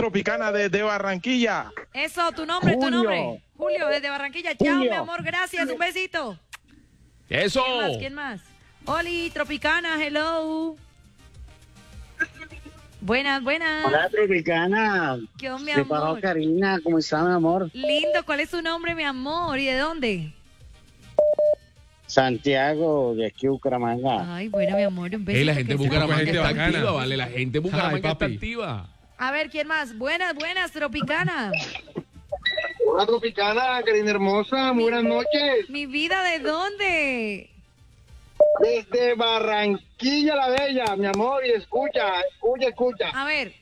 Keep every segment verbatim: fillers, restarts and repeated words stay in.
Tropicana desde Barranquilla. Eso, tu nombre, Julio. tu nombre. Julio, desde Barranquilla. Chao, Julio. mi amor, gracias, un besito. Eso. ¿Quién más? ¿Quién más? Oli, Tropicana, hello. Buenas, buenas. Hola, Tropicana. ¿Qué onda, mi De Paro amor? Karina, ¿cómo está, mi amor? Lindo, ¿cuál es tu nombre, mi amor? ¿Y de dónde? Santiago, de aquí, Bucaramanga. Ay, bueno, mi amor, un besito. Ey, la gente de que Bucaramanga gente está bacana. activa, vale. La gente de Bucaramanga Ay, está papi. activa. A ver, ¿quién más? Buenas, buenas, Tropicana. Hola, Tropicana, Karina hermosa, muy buenas noches. Mi vida, ¿de dónde? Desde Barranquilla la Bella, mi amor, y escucha, escucha, escucha. A ver.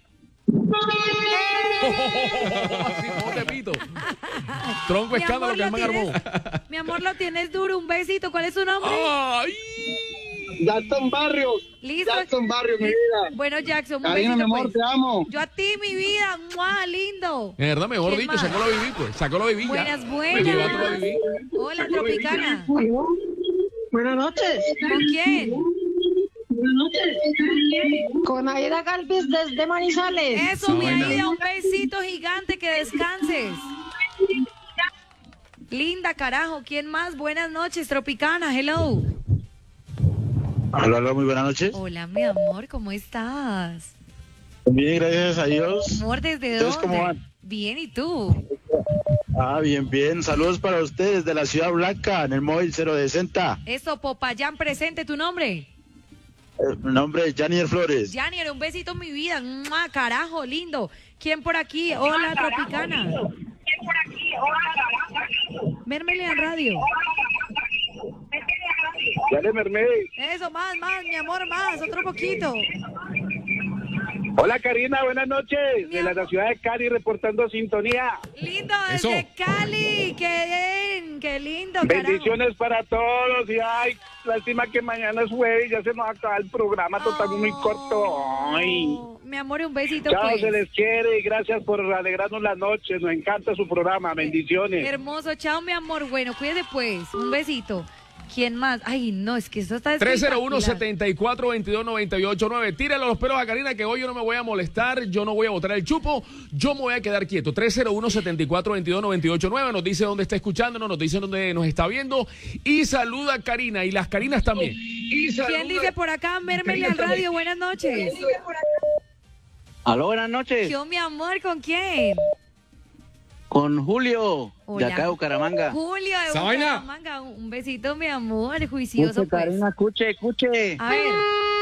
Así como te pito. Tronco Mi escándalo amor, que el lo man armó. tienes- Mi amor, lo tienes duro, un besito. ¿Cuál es su nombre? ¡Ay! Jackson Barrios, Listo. Jackson Barrios, mi Li- vida. Bueno, Jackson, un Karina, mi besito, amor, pues. te amo. Yo a ti, mi vida, ¡mua! Lindo. De verdad, mejor ¿Quién dicho, más? sacó lo viví, pues. Sacó lo viví ya. Buenas, Me llevaste lo buenas. viví. Hola, Tropicana. Buenas noches. ¿Con quién? Con Aida Galvez desde Manizales. Eso, mi buena. vida, un besito gigante, que descanses. Linda, carajo. ¿Quién más? Buenas noches, Tropicana. Hello. Hola, hola, muy buenas noches. Hola, mi amor, ¿cómo estás? Bien, gracias a Dios. Amor, ¿desde ¿Ustedes dónde? cómo van? Bien, ¿y tú? Ah, bien, bien. Saludos para ustedes de la Ciudad Blanca, en el móvil cero sesenta. Eso, Popayán, presente, ¿tu nombre? Eh, Mi nombre es Janier Flores. Janier, un besito, mi vida. ¡Mua! Carajo, lindo. ¿Quién por aquí? Hola, Tropicana. Mérmele al radio. Dale, Mercedes. Eso, más, más, mi amor, más, otro poquito. Hola, Karina, buenas noches. Mi De la amor. ciudad de Cali, reportando sintonía. Lindo, Eso. desde Cali. Qué bien, qué lindo, carajo. Bendiciones para todos. Y ay, lástima que mañana es jueves y ya se nos acaba el programa, total muy corto. Ay. Oh, mi amor, un besito, Chao, pues. se les quiere y gracias por alegrarnos la noche. Nos encanta su programa. Bendiciones. Hermoso, chao, mi amor. Bueno, cuídate, pues. Un besito. ¿Quién más? Ay, no, es que esto está tres cero uno, espectacular. setenta y cuatro, veintidós, noventa y ocho, nueve. Tíralo los pelos a Karina, que hoy yo no me voy a molestar, yo no voy a botar el chupo, yo me voy a quedar quieto. tres cero uno, setenta y cuatro, veintidós, noventa y ocho, nueve. Nos dice dónde está escuchándonos, nos dice dónde nos está viendo. Y saluda a Karina, y las Karinas también. ¿Quién dice por acá? Mérmele al radio. Buenas noches. Aló, buenas noches. Yo, mi amor, ¿con quién? Con Julio, Hola. de acá de Bucaramanga. Julio de ¿Esa vaina? Bucaramanga. Un besito, mi amor, juicioso, pues. Karina, escuche, escuche. A ver.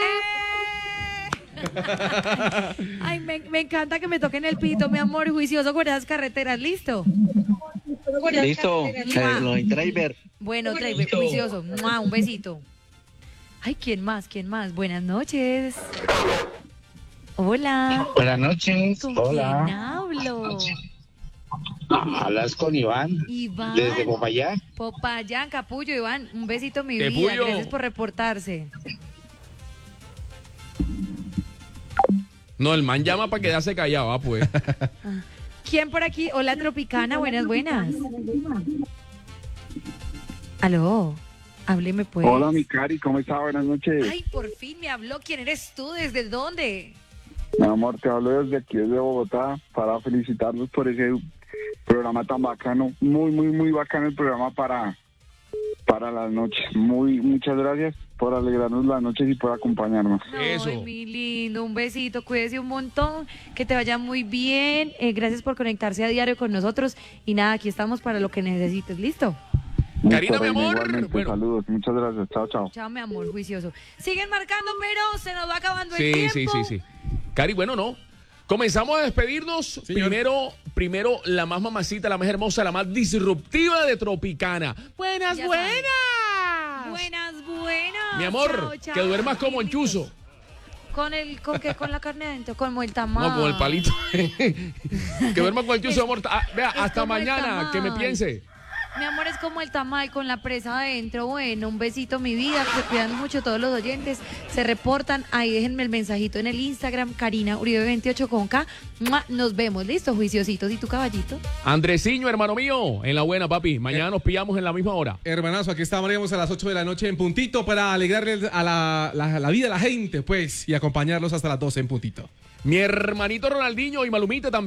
¡Eh! Ay, me, me encanta que me toquen el pito, mi amor, juicioso con esas carreteras. ¿Listo? Listo, eh, los driver. Bueno, driver, juicioso. ¡Mua! Un besito. Ay, ¿quién más? ¿Quién más? Buenas noches. Hola. Buenas noches. ¿Con quién hablo? Hablas con Iván, Iván. desde Popayán. Popayán, Capullo, Iván. Un besito, mi vida. Capullo. Gracias por reportarse. No, el man llama para quedarse callado, ah, pues. ¿Quién por aquí? Hola, Tropicana. Buenas, buenas. Aló. Hábleme, pues. Hola, mi Cari, ¿cómo está? Buenas noches. Ay, por fin me habló. ¿Quién eres tú? ¿Desde dónde? Mi amor, te hablo desde aquí, desde Bogotá, para felicitarlos por ese programa tan bacano. Muy, muy, muy bacano el programa para, para las noches. Muy, muchas gracias por alegrarnos las noches y por acompañarnos. Eso. Ay, mi lindo. Un besito. Cuídese un montón. Que te vaya muy bien. Eh, gracias por conectarse a diario con nosotros. Y nada, aquí estamos para lo que necesites. ¿Listo? Karina, Listo, mi Reina, amor. igualmente, Bueno. saludos, muchas gracias. Chao, chao. Chao, mi amor, juicioso. Siguen marcando, pero se nos va acabando el Sí, tiempo. sí, sí, sí. Cari, bueno, no. Comenzamos a despedirnos. Señor. Primero, primero, la más mamacita, la más hermosa, la más disruptiva de Tropicana. Buenas, Ya buenas. saben. Buenas, buenas. Mi amor, Chao, chao, que duermas como en linditos. chuzo. ¿Con el, con qué? ¿Con la carne adentro? Como el tamal. No, con el palito. Que duermas con el chuzo, Es- amor. Ah, vea, es hasta como el mañana, que me tamal. piense. Mi amor, es como el tamal con la presa adentro. Bueno, un besito, mi vida. Se cuidan mucho todos los oyentes. Se reportan. Ahí déjenme el mensajito en el Instagram. Karina Uribe veintiocho con K. ¡Mua! Nos vemos. ¿Listo, juiciositos? ¿Y tu caballito? Andresiño, hermano mío, en la buena, papi. Mañana nos pillamos en la misma hora. Hermanazo, aquí estaremos a las ocho de la noche en puntito para alegrarles a la, la, la vida a la gente, pues, y acompañarlos hasta las doce en puntito. Mi hermanito Ronaldinho y Malumita también.